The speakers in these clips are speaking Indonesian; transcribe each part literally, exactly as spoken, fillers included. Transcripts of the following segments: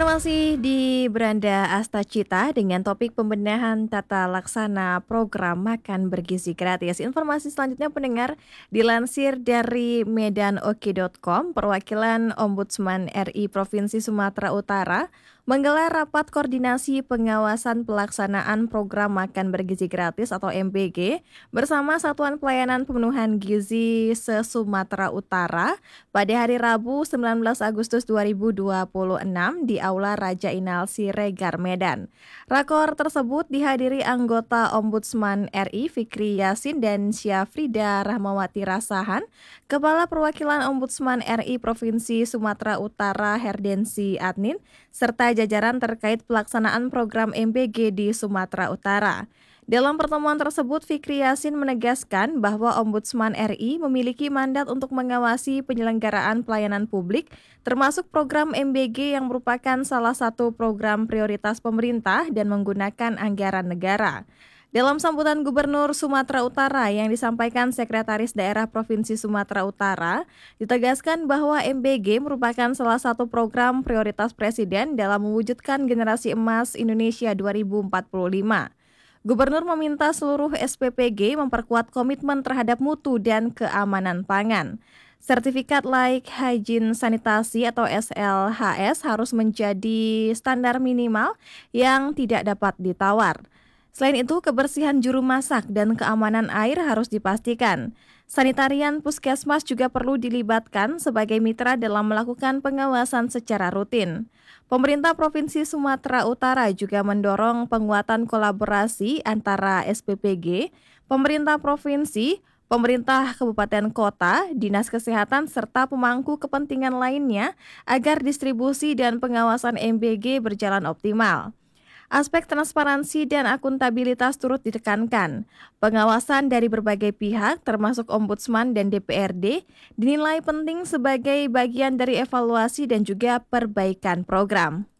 masih di Beranda Astacita dengan topik pembenahan tata laksana program makan bergizi gratis. Informasi selanjutnya pendengar dilansir dari medan oke titik com, perwakilan Ombudsman R I Provinsi Sumatera Utara menggelar rapat koordinasi pengawasan pelaksanaan program makan bergizi gratis atau M B G bersama Satuan Pelayanan Pemenuhan Gizi se-Sumatera Utara pada hari Rabu sembilan belas Agustus dua ribu dua puluh enam di Aula Raja Inal Siregar, Medan. Rakor tersebut dihadiri anggota Ombudsman R I Fikri Yasin dan Syafrida Rahmawati Rasahan, Kepala Perwakilan Ombudsman R I Provinsi Sumatera Utara Herdensi Adnin, serta jajaran terkait pelaksanaan program M B G di Sumatera Utara. Dalam pertemuan tersebut, Fikri Yasin menegaskan bahwa Ombudsman R I memiliki mandat untuk mengawasi penyelenggaraan pelayanan publik, termasuk program M B G yang merupakan salah satu program prioritas pemerintah dan menggunakan anggaran negara. Dalam sambutan Gubernur Sumatera Utara yang disampaikan Sekretaris Daerah Provinsi Sumatera Utara, ditegaskan bahwa M B G merupakan salah satu program prioritas Presiden dalam mewujudkan generasi emas Indonesia dua ribu empat puluh lima. Gubernur meminta seluruh S P P G memperkuat komitmen terhadap mutu dan keamanan pangan. Sertifikat Layak Hygiene Sanitasi atau S L H S harus menjadi standar minimal yang tidak dapat ditawar. Selain itu, kebersihan juru masak dan keamanan air harus dipastikan. Sanitarian Puskesmas juga perlu dilibatkan sebagai mitra dalam melakukan pengawasan secara rutin. Pemerintah Provinsi Sumatera Utara juga mendorong penguatan kolaborasi antara S P P G, pemerintah provinsi, pemerintah kabupaten kota, dinas kesehatan, serta pemangku kepentingan lainnya agar distribusi dan pengawasan M B G berjalan optimal. Aspek transparansi dan akuntabilitas turut ditekankan. Pengawasan dari berbagai pihak, termasuk Ombudsman dan D P R D, dinilai penting sebagai bagian dari evaluasi dan juga perbaikan program.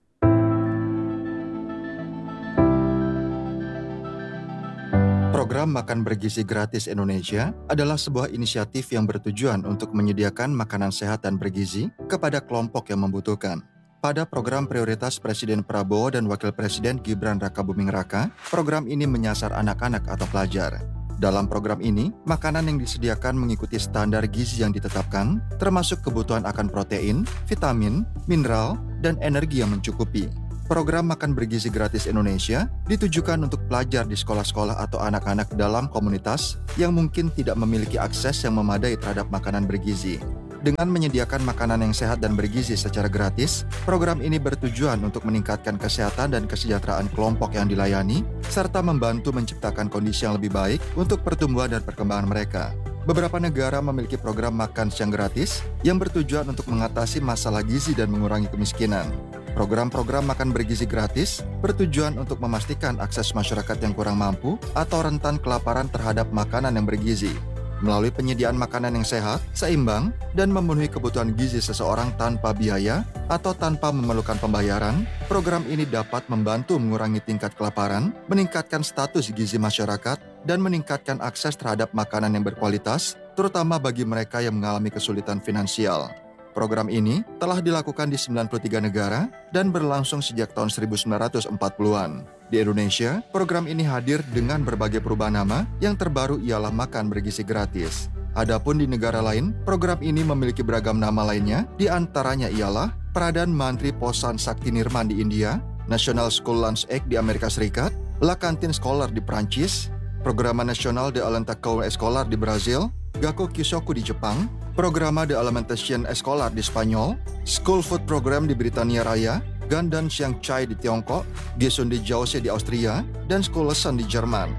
Program Makan Bergizi Gratis Indonesia adalah sebuah inisiatif yang bertujuan untuk menyediakan makanan sehat dan bergizi kepada kelompok yang membutuhkan. Pada program prioritas Presiden Prabowo dan Wakil Presiden Gibran Rakabuming Raka, program ini menyasar anak-anak atau pelajar. Dalam program ini, makanan yang disediakan mengikuti standar gizi yang ditetapkan, termasuk kebutuhan akan protein, vitamin, mineral, dan energi yang mencukupi. Program Makan Bergizi Gratis Indonesia ditujukan untuk pelajar di sekolah-sekolah atau anak-anak dalam komunitas yang mungkin tidak memiliki akses yang memadai terhadap makanan bergizi. Dengan menyediakan makanan yang sehat dan bergizi secara gratis, program ini bertujuan untuk meningkatkan kesehatan dan kesejahteraan kelompok yang dilayani, serta membantu menciptakan kondisi yang lebih baik untuk pertumbuhan dan perkembangan mereka. Beberapa negara memiliki program makan siang gratis yang bertujuan untuk mengatasi masalah gizi dan mengurangi kemiskinan. Program-program makan bergizi gratis bertujuan untuk memastikan akses masyarakat yang kurang mampu atau rentan kelaparan terhadap makanan yang bergizi. Melalui penyediaan makanan yang sehat, seimbang, dan memenuhi kebutuhan gizi seseorang tanpa biaya atau tanpa memerlukan pembayaran, program ini dapat membantu mengurangi tingkat kelaparan, meningkatkan status gizi masyarakat, dan meningkatkan akses terhadap makanan yang berkualitas, terutama bagi mereka yang mengalami kesulitan finansial. Program ini telah dilakukan di sembilan puluh tiga negara dan berlangsung sejak tahun seribu sembilan ratus empat puluhan. Di Indonesia, program ini hadir dengan berbagai perubahan nama, yang terbaru ialah Makan Bergizi Gratis. Adapun di negara lain, program ini memiliki beragam nama lainnya, di antaranya ialah Pradhan Mantri Posan Sakti Nirman di India, National School Lunch Egg di Amerika Serikat, La Cantine Scholar di Prancis, Programa Nasional de Alimentação Escolar di Brazil, Gakko Kyushoku di Jepang, Programa de Alimentación Escolar di Spanyol, School Food Program di Britania Raya, Gandan Siang Chai di Tiongkok, Gesunde Jause di Austria, dan School Lesson di Jerman.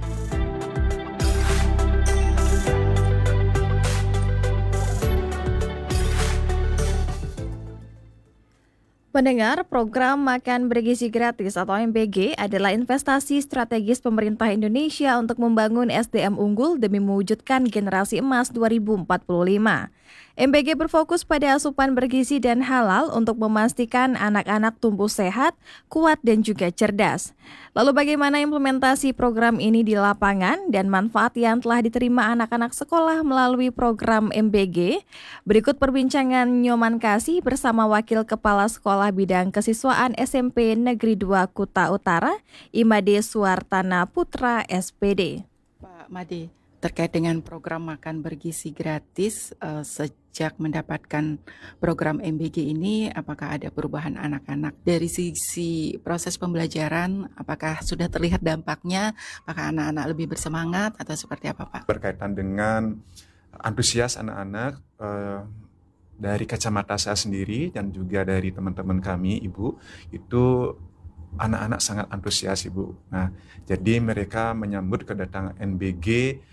Pendengar, program Makan Bergizi Gratis atau M B G adalah investasi strategis pemerintah Indonesia untuk membangun S D M unggul demi mewujudkan generasi emas dua ribu empat puluh lima. M B G berfokus pada asupan bergizi dan halal untuk memastikan anak-anak tumbuh sehat, kuat, dan juga cerdas. Lalu bagaimana implementasi program ini di lapangan dan manfaat yang telah diterima anak-anak sekolah melalui program M B G? Berikut perbincangan Nyoman Kasih bersama Wakil Kepala Sekolah Bidang Kesiswaan S M P Negeri dua Kuta Utara, Imade Suartana Putra S P D. Pak Made, terkait dengan program makan bergizi gratis, uh, sejak mendapatkan program M B G ini, apakah ada perubahan anak-anak dari sisi proses pembelajaran? Apakah sudah terlihat dampaknya? Apakah anak-anak lebih bersemangat atau seperti apa, Pak? Berkaitan dengan antusias anak-anak, uh, dari kacamata saya sendiri dan juga dari teman-teman kami, Ibu, itu anak-anak sangat antusias, Ibu. Nah, jadi mereka menyambut kedatangan N B G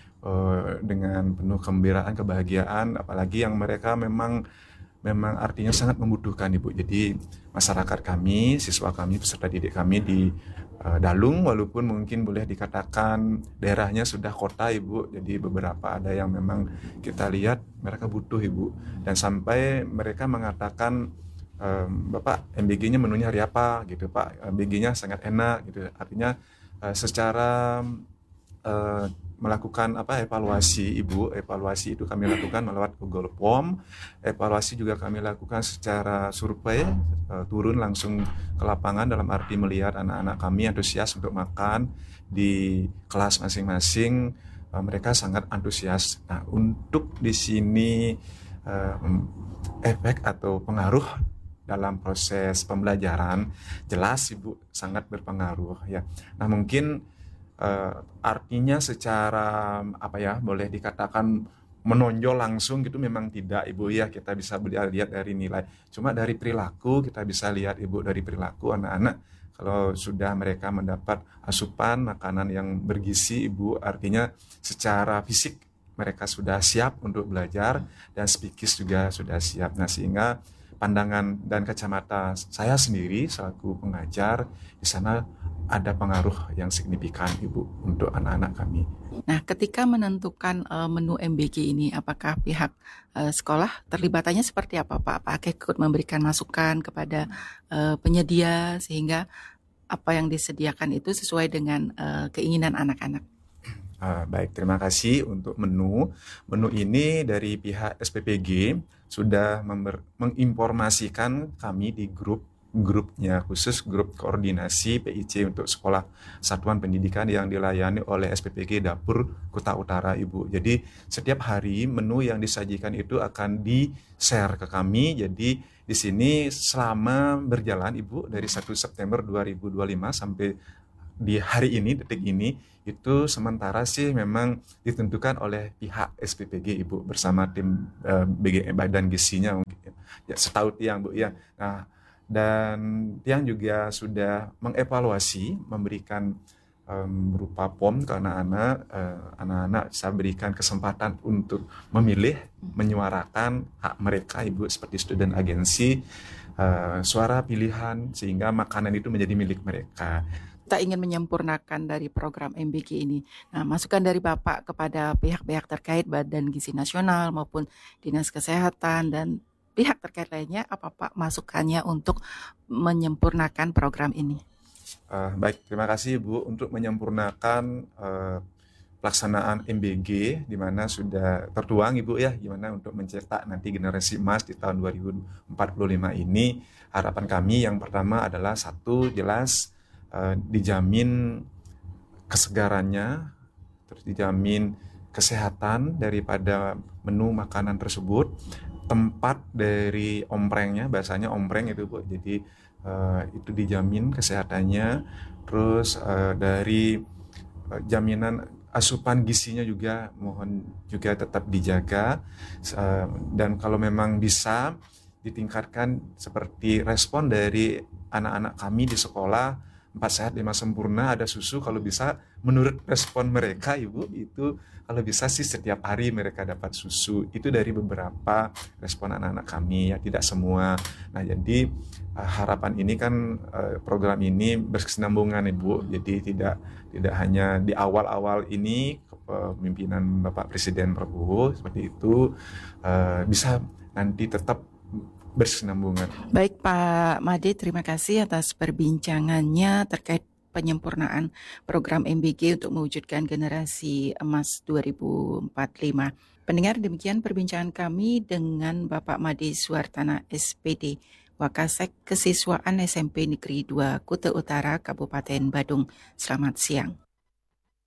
Uh, dengan penuh kegembiraan, kebahagiaan, apalagi yang mereka memang memang artinya sangat membutuhkan, Ibu. Jadi masyarakat kami, siswa kami, peserta didik kami di uh, Dalung, walaupun mungkin boleh dikatakan daerahnya sudah kota, Ibu. Jadi beberapa ada yang memang kita lihat mereka butuh, Ibu. Dan sampai mereka mengatakan, um, Bapak, M B G-nya menunya hari apa gitu, Pak. M B G-nya sangat enak gitu. Artinya uh, secara uh, melakukan apa evaluasi, Ibu. Evaluasi itu kami lakukan lewat Google Form. Evaluasi juga kami lakukan secara survei, uh, turun langsung ke lapangan, dalam arti melihat anak-anak kami antusias untuk makan di kelas masing-masing. Uh, mereka sangat antusias. Nah, untuk di sini uh, efek atau pengaruh dalam proses pembelajaran jelas, Ibu, sangat berpengaruh ya. Nah, mungkin Uh, artinya secara apa ya, boleh dikatakan menonjol langsung gitu memang tidak, Ibu ya. Kita bisa lihat dari nilai, cuma dari perilaku kita bisa lihat, Ibu, dari perilaku anak-anak. Kalau sudah mereka mendapat asupan makanan yang bergizi, Ibu, artinya secara fisik mereka sudah siap untuk belajar dan psikis juga sudah siap. Nah, sehingga pandangan dan kacamata saya sendiri selaku pengajar di sana ada pengaruh yang signifikan, Ibu, untuk anak-anak kami. Nah, ketika menentukan uh, menu M B G ini, apakah pihak uh, sekolah terlibatannya seperti apa, Pak? Apakah ikut memberikan masukan kepada uh, penyedia sehingga apa yang disediakan itu sesuai dengan uh, keinginan anak-anak? Uh, baik, terima kasih untuk menu. Menu ini dari pihak S P P G sudah member, menginformasikan kami di grup grupnya khusus, grup koordinasi P I C untuk sekolah satuan pendidikan yang dilayani oleh S P P G Dapur Kuta Utara, Ibu. Jadi setiap hari menu yang disajikan itu akan di-share ke kami. Jadi di sini selama berjalan, Ibu, dari satu September dua ribu dua puluh lima sampai di hari ini, detik ini, itu sementara sih memang ditentukan oleh pihak S P P G, Ibu, bersama tim uh, B G M Badan Gizinya mungkin. Ya, setahu Tiang, Bu ya. Nah, dan Tiang juga sudah mengevaluasi, memberikan um, berupa form ke anak-anak. Uh, anak-anak saya berikan kesempatan untuk memilih, menyuarakan hak mereka, Ibu, seperti student agency, uh, suara pilihan, sehingga makanan itu menjadi milik mereka. Kita ingin menyempurnakan dari program M B G ini. Nah, masukan dari Bapak kepada pihak-pihak terkait, Badan Gizi Nasional maupun Dinas Kesehatan dan pihak terkait lainnya, apa Pak masukannya untuk menyempurnakan program ini? Uh, baik, terima kasih, Bu, untuk menyempurnakan uh, pelaksanaan M B G, di mana sudah tertuang, Ibu ya, gimana untuk mencetak nanti generasi emas di tahun dua ribu empat puluh lima ini. Harapan kami yang pertama adalah satu, jelas uh, dijamin kesegarannya, terus dijamin kesehatan daripada menu makanan tersebut. Tempat dari omprengnya, bahasanya ompreng itu, Bu. Jadi uh, itu dijamin kesehatannya. Terus uh, dari uh, jaminan asupan gizinya juga mohon juga tetap dijaga. Uh, dan kalau memang bisa ditingkatkan seperti respon dari anak-anak kami di sekolah, empat sehat lima sempurna, ada susu, kalau bisa menurut respon mereka, Ibu, itu kalau bisa sih setiap hari mereka dapat susu. Itu dari beberapa respon anak-anak kami ya, tidak semua. Nah, jadi uh, harapan ini kan uh, program ini berkesinambungan, Ibu. Jadi tidak tidak hanya di awal-awal ini kepemimpinan Bapak Presiden Prabowo seperti itu uh, bisa nanti tetap berkesinambungan. Baik Pak Made, terima kasih atas perbincangannya terkait penyempurnaan program M B G untuk mewujudkan generasi emas dua ribu empat puluh lima. Pendengar, demikian perbincangan kami dengan Bapak Made Suartana S P D, Wakasek Kesiswaan S M P Negeri dua Kuta Utara, Kabupaten Badung. Selamat siang.